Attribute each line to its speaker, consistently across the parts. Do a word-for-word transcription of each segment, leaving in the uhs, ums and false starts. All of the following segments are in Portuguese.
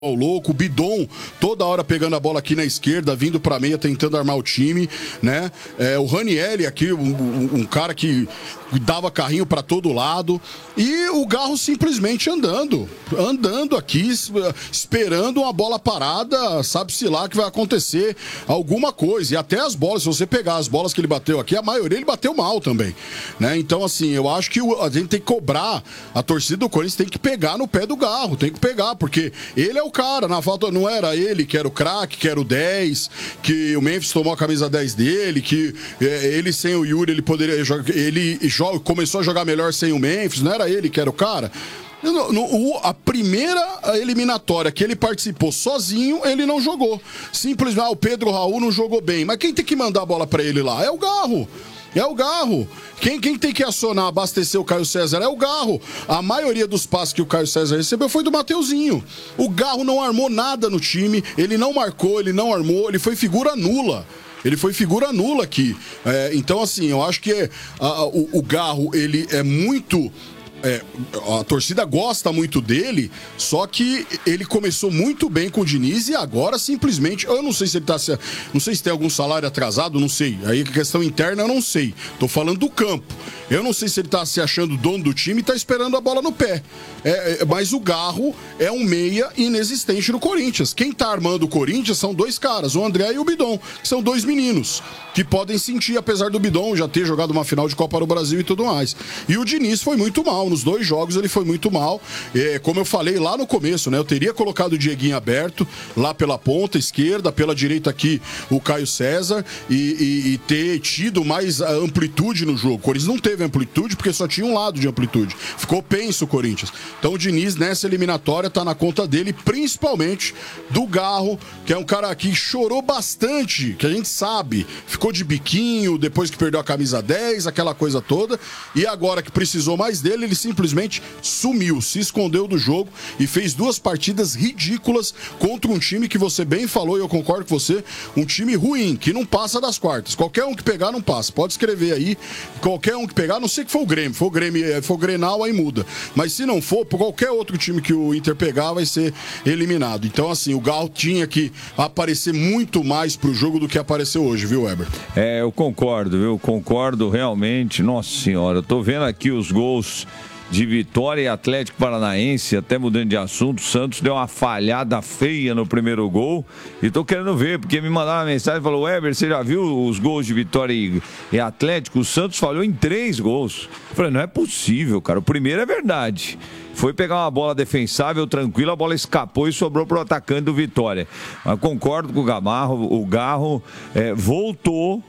Speaker 1: o louco, o Bidon toda hora pegando a bola aqui na esquerda, vindo pra meia, tentando armar o time, né? É, o Ranieri aqui, um, um, um cara que dava carrinho pra todo lado, e o Garro simplesmente andando, andando aqui, esperando uma bola parada, sabe-se lá que vai acontecer alguma coisa, e até as bolas, se você pegar as bolas que ele bateu aqui, a maioria ele bateu mal também, né? Então assim, eu acho que a gente tem que cobrar, a torcida do Corinthians tem que pegar no pé do Garro, tem que pegar, porque ele é o cara, na falta não era ele que era o craque, que era o dez, que o Memphis tomou a camisa dez dele, que é, ele sem o Yuri, ele poderia jogar, ele joga, começou a jogar melhor sem o Memphis, não era ele que era o cara. No, no, a primeira eliminatória que ele participou sozinho, ele não jogou. Simplesmente, ah, o Pedro Raul não jogou bem, mas quem tem que mandar a bola pra ele lá? É o Garro. É o Garro. Quem, quem tem que acionar, abastecer o Caio César é o Garro. A maioria dos passes que o Caio César recebeu foi do Mateuzinho. O Garro não armou nada no time, ele não marcou, ele não armou, ele foi figura nula. Ele foi figura nula aqui. É, então, assim, eu acho que a, o, o Garro, ele é muito... É, a torcida gosta muito dele, só que ele começou muito bem com o Diniz e agora simplesmente, eu não sei se ele tá, não sei se tem algum salário atrasado, não sei, aí a questão interna eu não sei, tô falando do campo, eu não sei se ele tá se achando dono do time e tá esperando a bola no pé, é, é, mas o Garro é um meia inexistente no Corinthians. Quem tá armando o Corinthians são dois caras, o André e o Bidon, que são dois meninos que podem sentir, apesar do Bidon já ter jogado uma final de Copa do Brasil e tudo mais, e o Diniz foi muito mal nos dois jogos, ele foi muito mal. É, como eu falei lá no começo, né? Eu teria colocado o Dieguinho aberto lá pela ponta esquerda, pela direita aqui o Caio César e, e, e ter tido mais amplitude no jogo. O Corinthians não teve amplitude porque só tinha um lado de amplitude. Ficou penso o Corinthians. Então o Diniz nessa eliminatória tá na conta dele, principalmente do Garro, que é um cara que chorou bastante, que a gente sabe, ficou de biquinho depois que perdeu a camisa dez, aquela coisa toda, e agora que precisou mais dele, ele simplesmente sumiu, se escondeu do jogo e fez duas partidas ridículas contra um time que você bem falou, e eu concordo com você, um time ruim, que não passa das quartas. Qualquer um que pegar não passa. Pode escrever aí, qualquer um que pegar, não sei que for o Grêmio, for o Grêmio, for o Grenal, aí muda. Mas se não for, por qualquer outro time que o Inter pegar, vai ser eliminado. Então, assim, o Galo tinha que aparecer muito mais pro jogo do que apareceu hoje, viu, Weber?
Speaker 2: É, eu concordo, viu? Concordo realmente. Nossa senhora, eu tô vendo aqui os gols de Vitória e Atlético Paranaense, até mudando de assunto, o Santos deu uma falhada feia no primeiro gol e tô querendo ver, porque me mandaram uma mensagem e falou: Weber, você já viu os gols de Vitória e, e Atlético? O Santos falhou em três gols. Eu falei, não é possível, cara, o primeiro é verdade. Foi pegar uma bola defensável, tranquila, a bola escapou e sobrou pro atacante do Vitória. Mas concordo com o Gamarro, o Garro é, voltou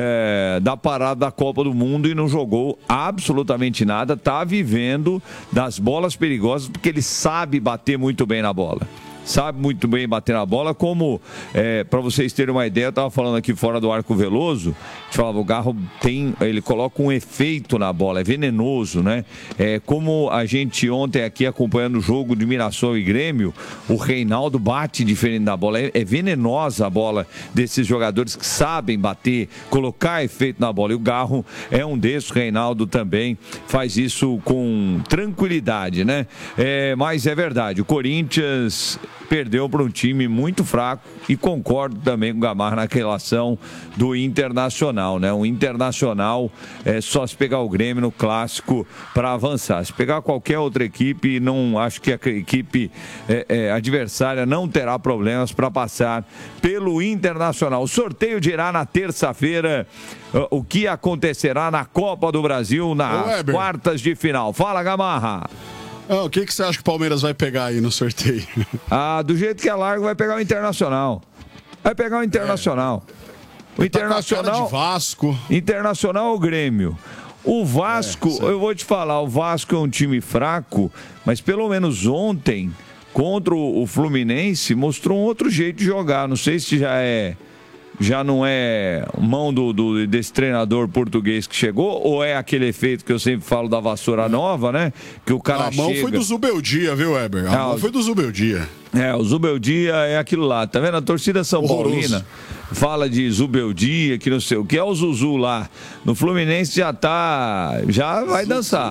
Speaker 2: é, da parada da Copa do Mundo e não jogou absolutamente nada. Tá vivendo das bolas perigosas porque ele sabe bater muito bem na bola. Sabe muito bem bater na bola, como, é, para vocês terem uma ideia, eu estava falando aqui fora do Arco Veloso, a gente falava, o Garro tem, ele coloca um efeito na bola, é venenoso, né? É, como a gente ontem aqui acompanhando o jogo de Mirassol e Grêmio, o Reinaldo bate diferente da bola, é, é venenosa a bola desses jogadores que sabem bater, colocar efeito na bola, e o Garro é um desses, o Reinaldo também faz isso com tranquilidade, né? É, mas é verdade, o Corinthians perdeu para um time muito fraco e concordo também com o Gamarra na relação do Internacional, né? O Internacional é só se pegar o Grêmio no clássico para avançar. Se pegar qualquer outra equipe, não acho que a equipe é, é, adversária não terá problemas para passar pelo Internacional. O sorteio dirá na terça-feira o que acontecerá na Copa do Brasil nas quartas de final. Fala, Gamarra!
Speaker 1: Ah, o que, que você acha que o Palmeiras vai pegar aí no sorteio?
Speaker 2: Ah, do jeito que é largo, vai pegar o Internacional. Vai pegar o Internacional. É. O Internacional.
Speaker 1: Tá com a cara de Vasco.
Speaker 2: Internacional ou Grêmio? O Vasco, é, eu vou te falar, o Vasco é um time fraco, mas pelo menos ontem, contra o Fluminense, mostrou um outro jeito de jogar. Não sei se já é. Já não é mão do, do, desse treinador português que chegou, ou é aquele efeito que eu sempre falo da vassoura nova, né? Que o cara
Speaker 1: A mão
Speaker 2: chega...
Speaker 1: foi do Zubeldia, viu, Weber? A ah, mão foi do Zubeldia.
Speaker 2: É, o Zubeldia é aquilo lá, tá vendo? A torcida São Paulina fala de Zubeldia, que não sei o que, é o Zuzu lá. No Fluminense já tá, já vai dançar.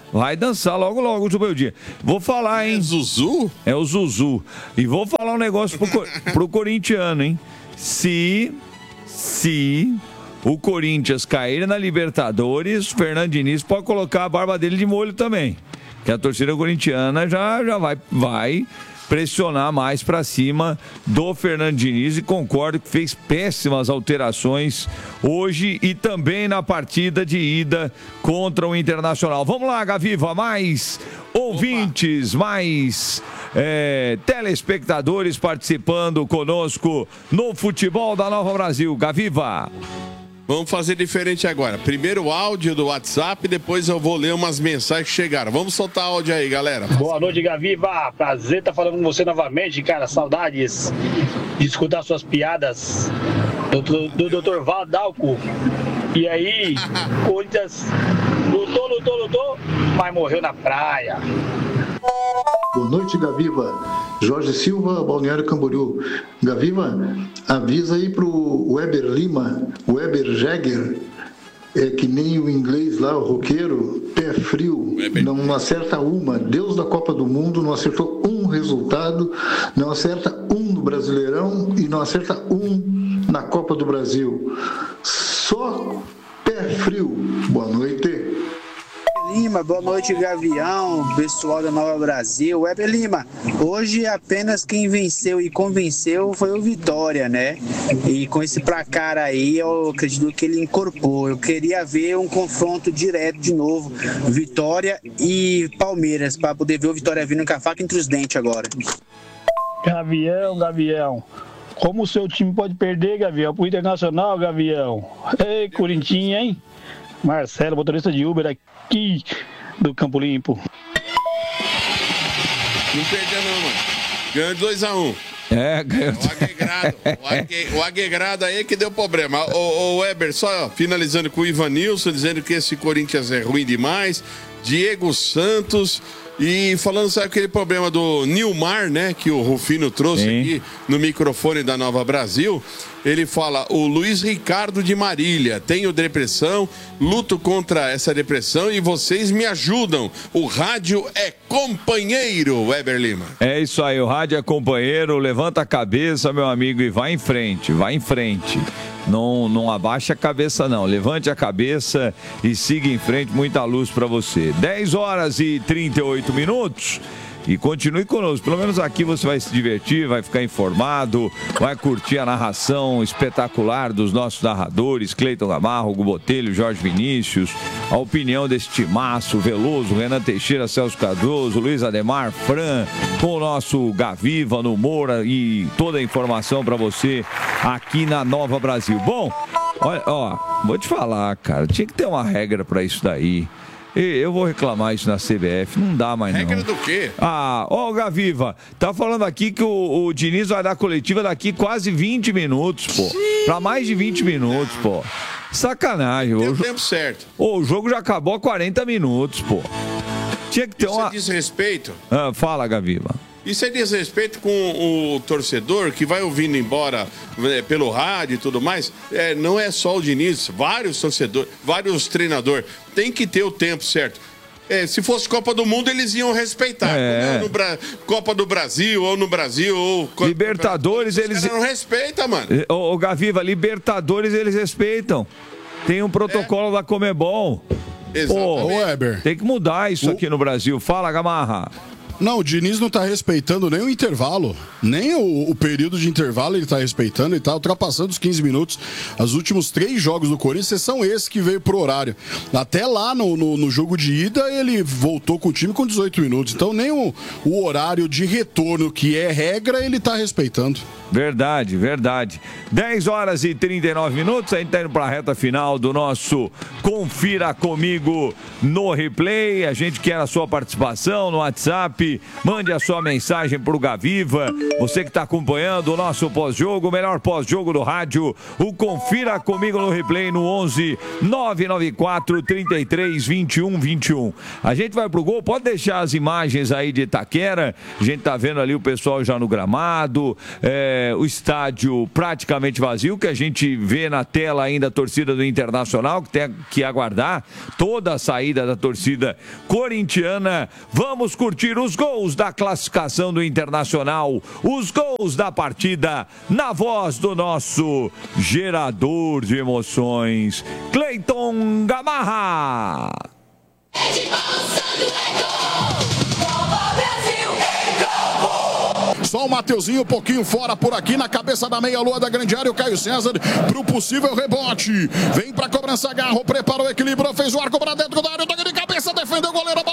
Speaker 2: Vai dançar logo, logo do meu dia. Vou falar, hein?
Speaker 1: É Zuzu?
Speaker 2: É o Zuzu. E vou falar um negócio pro, pro corintiano, hein? Se, se o Corinthians cair na Libertadores, o Fernando Diniz pode colocar a barba dele de molho também. Que a torcida corintiana já, já vai, vai pressionar mais para cima do Fernando Diniz, e concordo que fez péssimas alterações hoje e também na partida de ida contra o Internacional. Vamos lá, Gaviva, mais ouvintes, Opa. mais é, telespectadores participando conosco no Futebol da Nova Brasil. Gaviva.
Speaker 1: Vamos fazer diferente agora. Primeiro o áudio do WhatsApp, depois eu vou ler umas mensagens que chegaram. Vamos soltar áudio aí, galera.
Speaker 3: Boa noite, Gaviva. Prazer estar falando com você novamente, cara. Saudades de escutar suas piadas do, do, do doutor Vadalco. E aí, Corinthians lutou, lutou, lutou, mas morreu na praia.
Speaker 4: Boa noite, Gaviva. Jorge Silva, Balneário Camboriú. Gaviva, avisa aí pro Weber Lima, Weber Jäger, é que nem o inglês lá, o roqueiro, pé frio, não acerta uma. Deus da Copa do Mundo não acertou um resultado, não acerta um no Brasileirão e não acerta um na Copa do Brasil. Só pé frio. Boa noite.
Speaker 5: Lima, boa noite, Gavião, pessoal da Nova Brasil. Weber Lima, hoje apenas quem venceu e convenceu foi o Vitória, né? E com esse placar aí, eu acredito que ele incorporou. Eu queria ver um confronto direto de novo, Vitória e Palmeiras, para poder ver o Vitória vindo com a faca entre os dentes agora.
Speaker 3: Gavião, Gavião. Como o seu time pode perder, Gavião, pro Internacional, Gavião? Ei, Corintinha, hein? Marcelo, motorista de Uber aqui do Campo Limpo.
Speaker 1: Não perdeu não, mano. Ganhou dois a um.
Speaker 2: É, ganhou.
Speaker 1: O Aguegrado, o, Ague, o Aguegrado aí que deu problema. O, o Weber, só finalizando com o Ivanilson, dizendo que esse Corinthians é ruim demais. Diego Santos. E falando, sabe aquele problema do Nilmar, né? Que o Rufino trouxe Sim. aqui no microfone da Nova Brasil. Ele fala, o Luiz Ricardo de Marília, tenho depressão, luto contra essa depressão e vocês me ajudam. O rádio é companheiro, Weber Lima.
Speaker 2: É isso aí, o rádio é companheiro, levanta a cabeça, meu amigo, e vai em frente, vai em frente. Não, não abaixa a cabeça não, levante a cabeça e siga em frente, muita luz para você. dez horas e trinta e oito minutos. E continue conosco, pelo menos aqui você vai se divertir, vai ficar informado, vai curtir a narração espetacular dos nossos narradores, Cleiton Gamarro, Hugo Botelho, Jorge Vinícius, a opinião desse timaço, Veloso, Renan Teixeira, Celso Cardoso, Luiz Ademar, Fran, com o nosso Gaviva no Moura e toda a informação para você aqui na Nova Brasil. Bom, olha, ó, vou te falar, cara, tinha que ter uma regra para isso daí. Eu vou reclamar isso na C B F, não dá mais não.
Speaker 1: Regra do quê?
Speaker 2: Ah, ó, Gaviva, tá falando aqui que o, o Diniz vai dar coletiva daqui quase vinte minutos, pô. Sim. Pra mais de vinte minutos, pô. Sacanagem.
Speaker 1: Tem o
Speaker 2: jo...
Speaker 1: tempo certo.
Speaker 2: Ô, o jogo já acabou há quarenta minutos, pô. Tinha que ter
Speaker 1: isso
Speaker 2: uma...
Speaker 1: é desrespeito?
Speaker 2: Ah, fala, Gaviva.
Speaker 1: Isso é desrespeito com o torcedor que vai ouvindo embora é, pelo rádio e tudo mais. É, não é só o Diniz, vários torcedores, vários treinadores. Tem que ter o tempo certo. É, se fosse Copa do Mundo, eles iam respeitar.
Speaker 2: É.
Speaker 1: No Bra... Copa do Brasil, ou no Brasil, ou...
Speaker 2: Libertadores, eles...
Speaker 1: Os caras não respeitam, mano.
Speaker 2: Ô, ô, Gaviva, Libertadores, eles respeitam. Tem um protocolo é. da Comebol.
Speaker 1: Exatamente.
Speaker 2: Ô, Weber. Tem que mudar isso o... aqui no Brasil. Fala, Gamarra.
Speaker 1: Não, o Diniz não tá respeitando nem o intervalo, nem o, o período de intervalo ele tá respeitando, ele tá ultrapassando os quinze minutos. Os últimos três jogos do Corinthians são esses que veio pro horário. Até lá no, no, no jogo de ida ele voltou com o time com dezoito minutos. Então nem o, o horário de retorno, que é regra, ele tá respeitando.
Speaker 2: Verdade, verdade. dez horas e trinta e nove minutos, a gente tá indo pra reta final do nosso Confira Comigo no Replay. A gente quer a sua participação no WhatsApp WhatsApp, mande a sua mensagem pro Gaviva. Você que está acompanhando o nosso pós-jogo, o melhor pós-jogo do rádio, o Confira Comigo no Replay no onze nove nove quatro, trinta e três, vinte e um, vinte e um. A gente vai pro gol, pode deixar as imagens aí de Itaquera, a gente tá vendo ali o pessoal já no gramado, é, o estádio praticamente vazio, que a gente vê na tela ainda a torcida do Internacional, que tem que aguardar toda a saída da torcida corintiana. Vamos curtir os gols da classificação do Internacional, os gols da partida, na voz do nosso gerador de emoções, Cleiton Gamarra.
Speaker 1: Só o Mateuzinho um pouquinho fora por aqui, na cabeça da meia-lua da grande área, o Caio César pro possível rebote. Vem pra cobrança, Garro, preparou, equilibrou, fez o arco pra dentro da área, toque de cabeça, defendeu o goleiro.